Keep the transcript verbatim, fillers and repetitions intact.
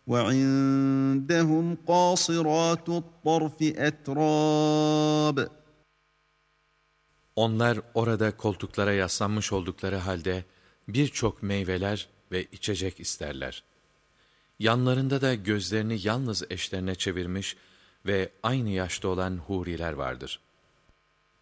وَعِندَهُمْ قَاصِرَاتُ الطَّرْفِ أَتْرَابٌ. Onlar orada koltuklara yaslanmış oldukları halde birçok meyveler ve içecek isterler. Yanlarında da gözlerini yalnız eşlerine çevirmiş ve aynı yaşta olan huriler vardır.